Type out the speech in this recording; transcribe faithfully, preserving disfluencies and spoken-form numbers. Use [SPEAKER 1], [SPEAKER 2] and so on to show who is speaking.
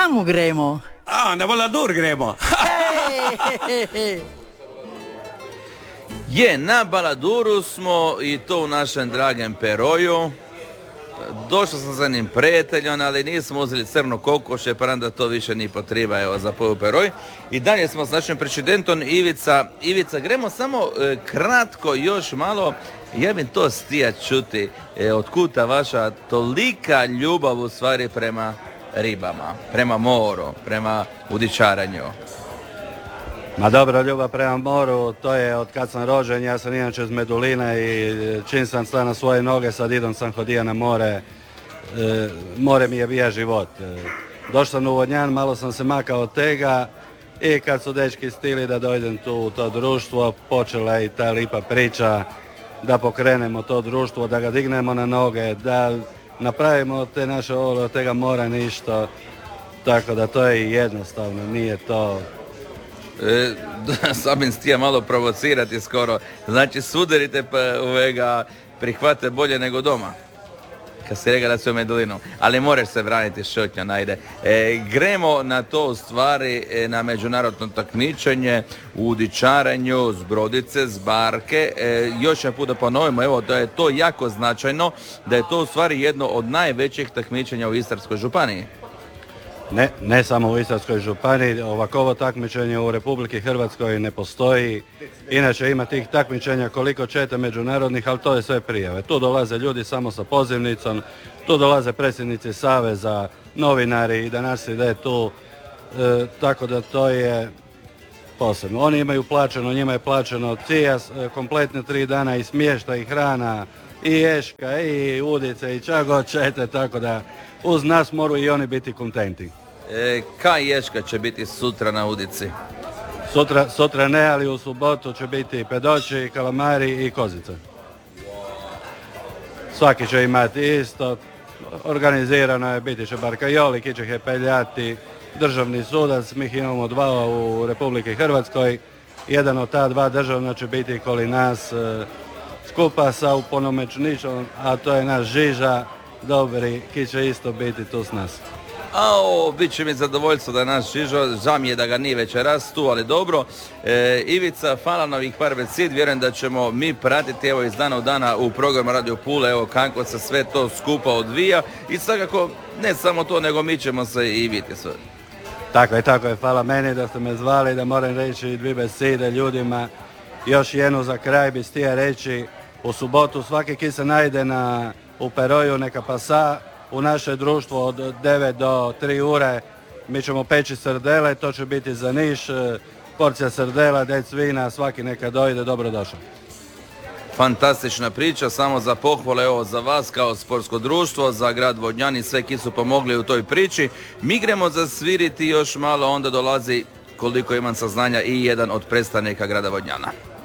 [SPEAKER 1] Kamo gremo?
[SPEAKER 2] A, na Valadur gremo.
[SPEAKER 3] Je, na Baladuru smo i to u našem dragem Peroju. Došao sam za jednim prijateljom, ali nismo uzeli crno kokoše, pa onda to više ni potreba evo, za poju Peroj. I dalje smo s našim presidentom Ivica. Ivica, gremo samo e, kratko još malo, ja bih to stija čuti, e, otkuda vaša tolika ljubav u stvari prema ribama, prema moru, prema udičaranju.
[SPEAKER 4] Ma dobro, ljubav prema moru, to je od kad sam rođen, ja sam inače iz Medulina i čim sam stao na svoje noge, sad idom sam hodija na more, e, more mi je bija život. E, došao sam u Vodnjan, malo sam se makao od tega i kad su dečki stili da dojdem tu u to društvo, počela je i ta lipa priča da pokrenemo to društvo, da ga dignemo na noge, da napravimo te naše ovo, od tega mora ništa, tako da to je jednostavno, nije to...
[SPEAKER 3] E, Sabin stija malo provocirati skoro. Znači sudarite pa uvega prihvate bolje nego doma. Kad si rekao da si u Medulinu. Ali moraš se vraniti šutnja, najde. E, gremo na to u stvari e, na međunarodno takmičenje u udičaranju s brodice, s barke. E, još jedan put da ponovimo, evo da je to jako značajno, da je to u stvari jedno od najvećih takmičenja u Istarskoj županiji.
[SPEAKER 4] Ne, ne samo u Istarskoj županiji, ovakovo takmičenje u Republiki Hrvatskoj ne postoji. Inače ima tih takmičenja koliko ćete međunarodnih, ali to je sve prijave. Tu dolaze ljudi samo sa pozivnicom, tu dolaze predsjednici saveza, novinari i danas ide tu, e, tako da to je posebno. Oni imaju plaćeno, njima je plaćeno cija, kompletne tri dana i smješta i hrana, i ješka, i udice, i čak god ćete, tako da uz nas moraju i oni biti kontenti.
[SPEAKER 3] E, kaj ješka će biti sutra na udici?
[SPEAKER 4] Sutra, sutra ne, ali u subotu će biti pedoći, kalamari i kozice. Svaki će imati isto, organizirano je, biti će barkajoli, ki će ih peljati, državni sudac, mi ih imamo dva u Republiki Hrvatskoj, jedan od ta dva državna će biti koli nas, skupa sa uponomečničom, a to je naš Žiža, dobri, ki će isto biti tu s nas.
[SPEAKER 3] Ao, bit će mi zadovoljstvo da je naš Žižo, žao mi je da ga nije večeras tu, ali dobro. E, Ivica, hvala na ovih par becid, vjerujem da ćemo mi pratiti evo iz dana u dana u programu Radio Pule, evo kako se sve to skupa odvija i svakako ne samo to, nego mi ćemo se i vidjeti sve.
[SPEAKER 4] Tako je, tako je, hvala meni da ste me zvali, da moram reći dvije besede ljudima. Još jednu za kraj bi stija reći, u subotu svaki ki se najde na, u Peroju neka pasa, u naše društvo od devet do tri ure mi ćemo peći srdele, to će biti za Niš, porcija srdela, dec vina, svaki neka dojde, dobrodošao.
[SPEAKER 3] Fantastična priča, samo za pohvale evo za vas kao sportsko društvo, za grad Vodnjan i sve ki su pomogli u toj priči. Mi gremo zasviriti još malo, onda dolazi, koliko imam saznanja, i jedan od predstavnika grada Vodnjana.